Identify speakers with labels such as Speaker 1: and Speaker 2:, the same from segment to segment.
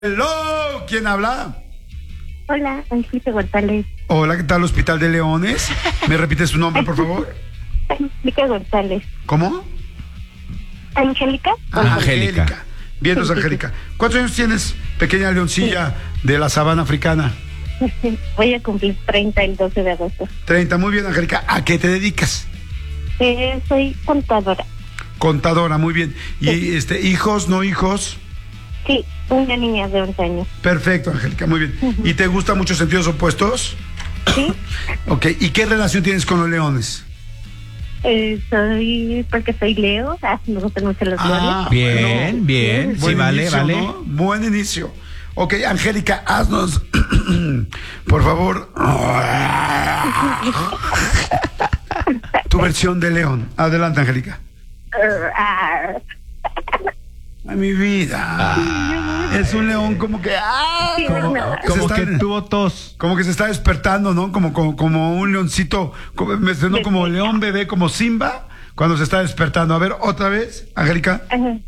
Speaker 1: Hello, ¿quién habla?
Speaker 2: Hola, Angélica González.
Speaker 1: Hola, ¿qué tal, Hospital de Leones? ¿Me repites su nombre, por favor?
Speaker 2: Angélica González.
Speaker 1: ¿Cómo?
Speaker 2: ¿Angélica?
Speaker 1: Angélica. Bien, pues, Angélica. ¿Cuántos años tienes, pequeña leoncilla de la sabana africana?
Speaker 2: Voy a cumplir 30 el 12 de agosto.
Speaker 1: 30, muy bien, Angélica. ¿A qué te dedicas?
Speaker 2: Soy contadora.
Speaker 1: Contadora, muy bien. ¿Y hijos, no hijos?
Speaker 2: Sí, una niña de 11 años.
Speaker 1: Perfecto, Angélica, muy bien. ¿Y te gustan muchos sentidos opuestos?
Speaker 2: Sí.
Speaker 1: Ok, ¿y qué relación tienes con los leones?
Speaker 2: Porque soy Leo, me gustan mucho los leones.
Speaker 3: Bien, bien. Sí,
Speaker 1: Buen
Speaker 3: vale,
Speaker 1: inicio,
Speaker 3: vale.
Speaker 1: ¿no? Buen inicio. Ok, Angélica, haznos, por favor, tu versión de león. Adelante, Angélica. Ay, mi vida. Es un león como que...
Speaker 2: Sí,
Speaker 3: Como que tuvo tos.
Speaker 1: Como que se está despertando, ¿no? Como un leoncito, me sonó como león bebé, como Simba, cuando se está despertando. A ver, otra vez, Angélica.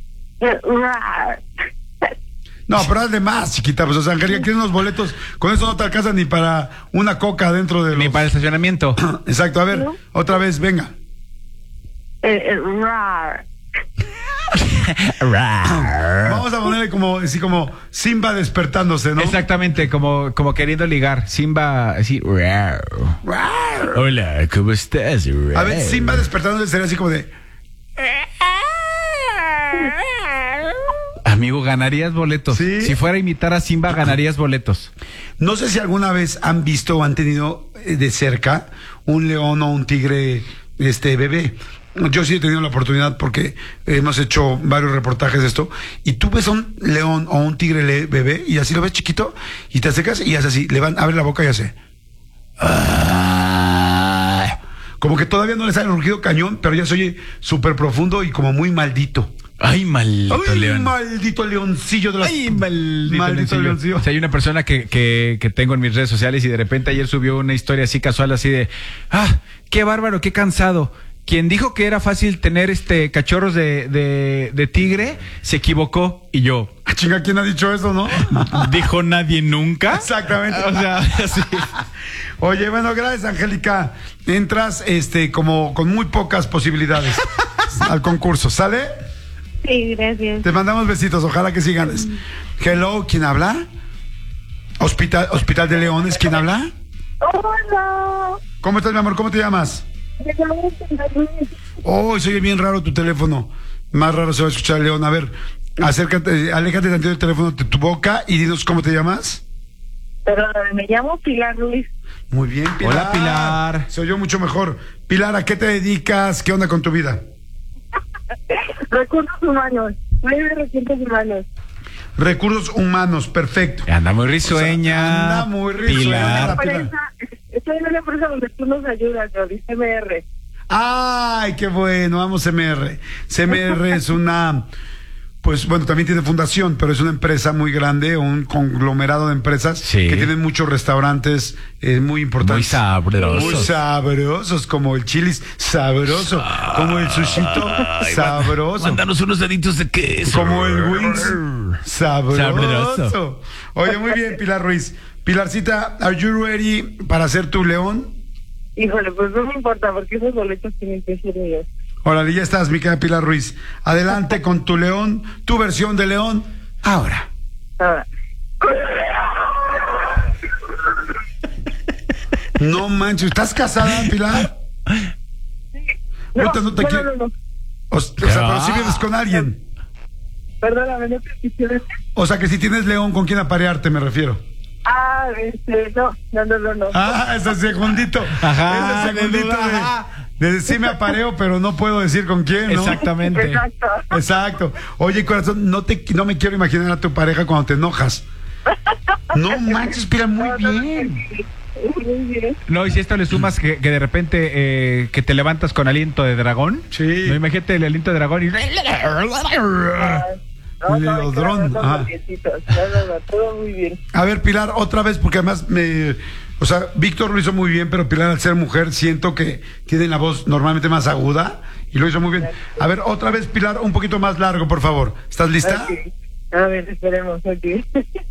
Speaker 1: No, pero hazle más, chiquita. Pues, o sea, Angélica, ¿quieres unos boletos? Con eso no te alcanza ni para una coca dentro de
Speaker 3: Ni para el estacionamiento.
Speaker 1: Exacto, a ver,
Speaker 2: ¿No?
Speaker 1: otra vez, venga. Vamos a ponerle como, así como Simba despertándose, ¿no?
Speaker 3: Exactamente, como queriendo ligar. Simba, así. Hola, ¿cómo estás?
Speaker 1: A ver, Simba despertándose sería así como de...
Speaker 3: Amigo, ganarías boletos.
Speaker 1: ¿Sí?
Speaker 3: Si fuera a imitar a Simba, ganarías boletos.
Speaker 1: No sé si alguna vez han visto o han tenido de cerca un león o un tigre bebé. Yo sí he tenido la oportunidad porque hemos hecho varios reportajes de esto. Y tú ves a un león o un tigre bebé y así lo ves chiquito y te acercas y hace así, abre la boca y hace... Como que todavía no le sale el rugido cañón, pero ya se oye súper profundo y como muy maldito.
Speaker 3: Ay, maldito
Speaker 1: ¡Ay,
Speaker 3: león.
Speaker 1: maldito leoncillo de las...
Speaker 3: Ay, maldito
Speaker 1: leoncillo!
Speaker 3: O sea, hay una persona que tengo en mis redes sociales y de repente ayer subió una historia así casual, así de... ¡Qué bárbaro, qué cansado! Quien dijo que era fácil tener cachorros de tigre, se equivocó. Y yo...
Speaker 1: Chinga, ¿quién ha dicho eso, no?
Speaker 3: ¿Dijo nadie nunca?
Speaker 1: Exactamente.
Speaker 3: O sea, sí.
Speaker 1: Oye, bueno, gracias, Angélica. Entras como con muy pocas posibilidades al concurso, ¿sale?
Speaker 2: Sí, gracias.
Speaker 1: Te mandamos besitos, ojalá que sí ganes. Hello, ¿quién habla? Hospital de Leones, ¿quién habla?
Speaker 2: Hola.
Speaker 1: ¿Cómo estás, mi amor? ¿Cómo te llamas? Oh, se oye bien raro tu teléfono. Más raro se va a escuchar, León. A ver, acércate, aléjate tantito del teléfono de tu boca y dinos cómo te llamas.
Speaker 2: Pero me llamo Pilar Ruiz.
Speaker 1: Muy bien, Pilar.
Speaker 3: Hola, Pilar.
Speaker 1: Se oyó mucho mejor. Pilar, ¿a qué te dedicas? ¿Qué onda con tu vida?
Speaker 2: Recursos humanos. Recursos humanos.
Speaker 1: Recursos humanos, perfecto.
Speaker 3: Anda muy risueña.
Speaker 1: Anda muy risueña.
Speaker 3: Pilar.
Speaker 2: Estoy en una empresa donde tú nos ayudas, Jordi, CMR.
Speaker 1: Ay, qué bueno, vamos CMR. CMR es una, pues bueno, también tiene fundación, pero es una empresa muy grande, un conglomerado de empresas
Speaker 3: Sí.
Speaker 1: que tienen muchos restaurantes muy importantes.
Speaker 3: Muy sabrosos.
Speaker 1: Muy sabrosos, como el chilis sabroso, como el sushito sabroso,
Speaker 3: Mándanos unos deditos de queso.
Speaker 1: como el wings sabroso.
Speaker 3: Sabroso.
Speaker 1: Oye, muy bien, Pilar Ruiz. Pilarcita, ¿are you ready para ser tu león?
Speaker 2: Híjole, pues no me importa, porque esos boletos tienen que ser míos.
Speaker 1: Órale, ya estás, mi querida Pilar Ruiz. Adelante con tu león, tu versión de león, ahora.
Speaker 2: Ahora.
Speaker 1: No manches, ¿estás casada, Pilar?
Speaker 2: No,
Speaker 1: Ahorita no te quiero-
Speaker 2: no.
Speaker 1: O sea, pero si vienes con alguien.
Speaker 2: Perdóname, no te quisiera.
Speaker 1: O sea, que si tienes león, ¿con quién aparearte, me refiero?
Speaker 2: No.
Speaker 1: Ese segundito.
Speaker 3: Ajá,
Speaker 1: Ese segundito
Speaker 3: de duda,
Speaker 1: de sí me apareo, pero no puedo decir con quién, ¿no?
Speaker 3: Exactamente.
Speaker 2: Exacto.
Speaker 1: Exacto. Oye, corazón, no me quiero imaginar a tu pareja cuando te enojas. No manches, Pilar, muy bien.
Speaker 2: Muy bien.
Speaker 3: No, y si esto le sumas que de repente que te levantas con aliento de dragón.
Speaker 1: Sí.
Speaker 3: No, imagínate el aliento de dragón y...
Speaker 1: Leodrón, ajá.
Speaker 2: Todo muy bien.
Speaker 1: A ver, Pilar, otra vez, porque además o sea, Víctor lo hizo muy bien, pero Pilar, al ser mujer, siento que tiene la voz normalmente más aguda y lo hizo muy bien. A ver, otra vez, Pilar, un poquito más largo, por favor. ¿Estás lista?
Speaker 2: Ok. A ver, esperemos, ok.